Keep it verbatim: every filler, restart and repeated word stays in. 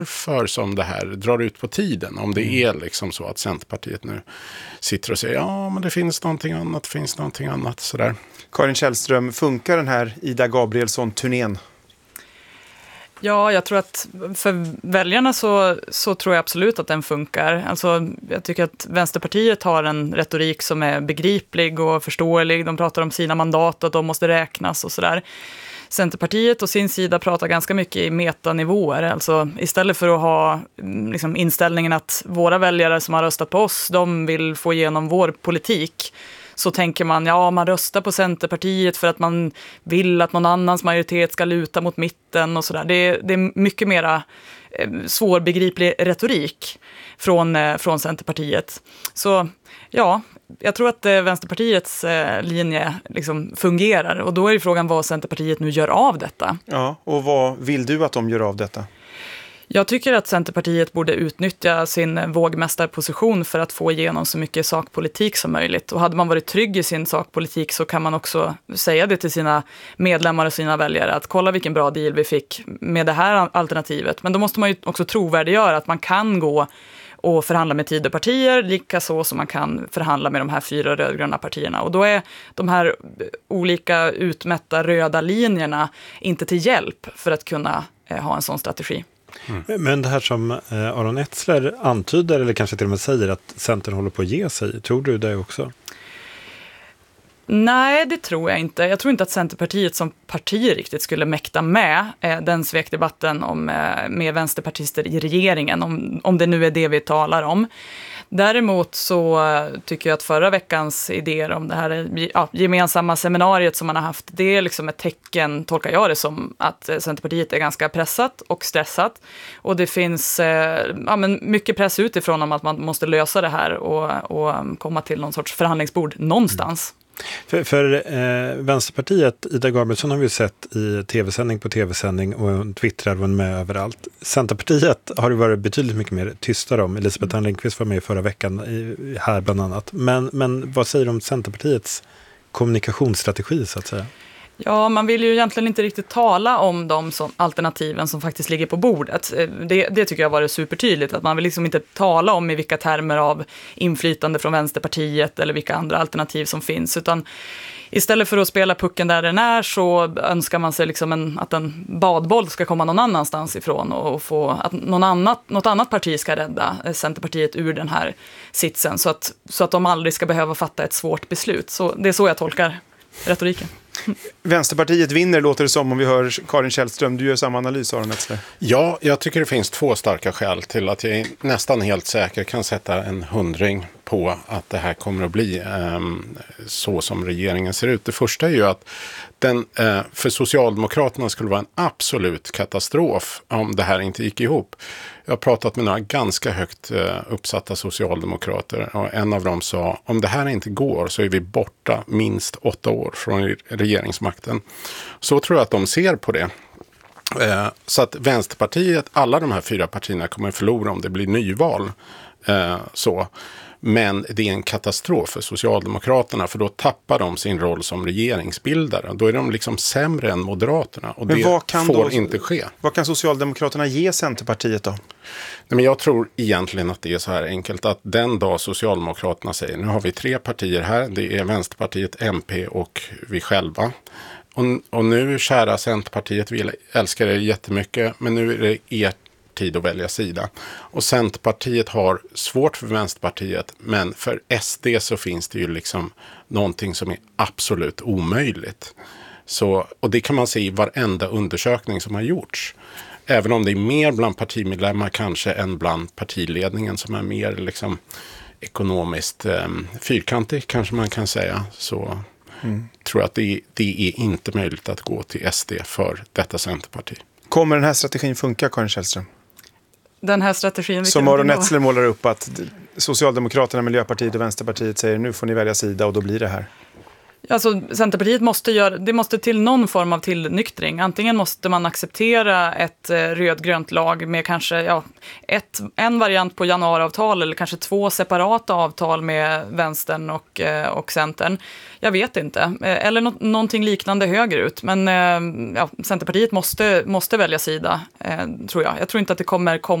för som det här drar ut på tiden. Om det är liksom så att Centerpartiet nu sitter och säger ja, men det finns någonting annat, det finns någonting annat sådär. Karin Källström, funkar den här Ida Gabrielsson-turnén? Ja, jag tror att för väljarna så, så tror jag absolut att den funkar. Alltså, jag tycker att Vänsterpartiet har en retorik som är begriplig och förståelig. De pratar om sina mandat och att de måste räknas och sådär. Centerpartiet å sin sida pratar ganska mycket i metanivåer. Alltså istället för att ha liksom, inställningen att våra väljare som har röstat på oss, de vill få igenom vår politik. Så tänker man, ja man röstar på Centerpartiet för att man vill att någon annans majoritet ska luta mot mitten och sådär. Det, det är mycket mera eh, svårbegriplig retorik från, eh, från Centerpartiet. Så ja, jag tror att eh, Vänsterpartiets eh, linje liksom fungerar. Och då är ju frågan vad Centerpartiet nu gör av detta. Ja, och vad vill du att de gör av detta? Jag tycker att Centerpartiet borde utnyttja sin vågmästarposition för att få igenom så mycket sakpolitik som möjligt. Och hade man varit trygg i sin sakpolitik så kan man också säga det till sina medlemmar och sina väljare att kolla vilken bra deal vi fick med det här alternativet. Men då måste man ju också trovärdiggöra att man kan gå och förhandla med Tidöpartier, likaså som man kan förhandla med de här fyra rödgröna partierna. Och då är de här olika utmätta röda linjerna inte till hjälp för att kunna eh, ha en sån strategi. Mm. Men det här som eh, Aron Etzler antyder eller kanske till och med säger att Centern håller på att ge sig, tror du det också? Nej, det tror jag inte. Jag tror inte att Centerpartiet som parti riktigt skulle mäkta med eh, den svekdebatten om, eh, med vänsterpartister i regeringen, om, om det nu är det vi talar om. Däremot så tycker jag att förra veckans idéer om det här ja, gemensamma seminariet som man har haft, det är liksom ett tecken, tolkar jag det som, att Centerpartiet är ganska pressat och stressat. Och det finns eh, ja, men mycket press utifrån om att man måste lösa det här och, och komma till någon sorts förhandlingsbord någonstans. Mm. För, för eh, Vänsterpartiet, Ida Gabrielsson har vi sett i tv-sändning på tv-sändning och hon twittrar och hon med överallt. Centerpartiet har det varit betydligt mycket mer tystare om. Elisabeth Thand Ringqvist var med förra veckan i, här bland annat. Men, men vad säger du om Centerpartiets kommunikationsstrategi så att säga? Ja, man vill ju egentligen inte riktigt tala om de som, alternativen som faktiskt ligger på bordet. Det, det tycker jag var supertydligt, att man vill liksom inte tala om i vilka termer av inflytande från Vänsterpartiet eller vilka andra alternativ som finns, utan istället för att spela pucken där den är så önskar man sig liksom en, att en badboll ska komma någon annanstans ifrån och få att någon annat, något annat parti ska rädda Centerpartiet ur den här sitsen så att, så att de aldrig ska behöva fatta ett svårt beslut. Så det är så jag tolkar retoriken. Vänsterpartiet vinner, låter det som, om vi hör Karin Källström. Du gör samma analys, Aron Etzler. Ja, jag tycker det finns två starka skäl till att jag nästan helt säker kan sätta en hundring på att det här kommer att bli eh, så som regeringen ser ut. Det första är ju att den, eh, för Socialdemokraterna skulle vara en absolut katastrof om det här inte gick ihop. Jag har pratat med några ganska högt eh, uppsatta socialdemokrater och en av dem sa om det här inte går så är vi borta minst åtta år från regeringsmakten. Så tror jag att de ser på det. Eh, så att Vänsterpartiet, alla de här fyra partierna kommer förlora om det blir nyval. Eh, så. Men det är en katastrof för Socialdemokraterna för då tappar de sin roll som regeringsbildare. Då är de liksom sämre än Moderaterna och men det vad kan får då, inte ske. Vad kan Socialdemokraterna ge Centerpartiet då? Nej, men jag tror egentligen att det är så här enkelt att den dag Socialdemokraterna säger nu har vi tre partier här, det är Vänsterpartiet, M P och vi själva. Och, och nu kära Centerpartiet, vi älskar er jättemycket men nu är det ert tid att välja sida. Och Centerpartiet har svårt för Vänsterpartiet, men för S D så finns det ju liksom någonting som är absolut omöjligt. Så, och det kan man se i varenda undersökning som har gjorts. Även om det är mer bland partimedlemmar kanske än bland partiledningen som är mer liksom ekonomiskt eh, fyrkantig kanske man kan säga. Så mm. tror jag att det, det är inte möjligt att gå till S D för detta Centerparti. Kommer den här strategin funka, Karin Källström? Den här strategin... Som Aron Etzler målar upp att Socialdemokraterna, Miljöpartiet och Vänsterpartiet säger nu får ni välja sida och då blir det här. Alltså, Centerpartiet måste göra, det måste till någon form av tillnyktring. Antingen måste man acceptera ett eh, rödgrönt lag med kanske ja, ett, en variant på januariavtal eller kanske två separata avtal med vänstern och, eh, och Centern. Jag vet inte. Eh, eller no- någonting liknande högerut. Men eh, ja, Centerpartiet måste, måste välja sida, eh, tror jag. Jag tror inte att det kommer komma